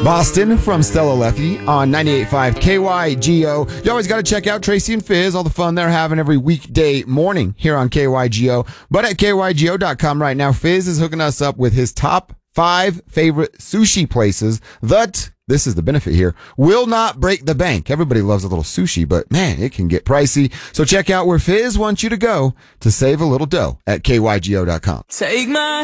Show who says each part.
Speaker 1: Boston from Stella Leffy on 98.5 KYGO. You always got to check out Tracy and Fizz, all the fun they're having every weekday morning here on KYGO. But at KYGO.com right now, Fizz is hooking us up with his top 5 favorite sushi places that, this is the benefit here, will not break the bank. Everybody loves a little sushi, but man, it can get pricey. So check out where Fizz wants you to go to save a little dough at KYGO.com.
Speaker 2: Take my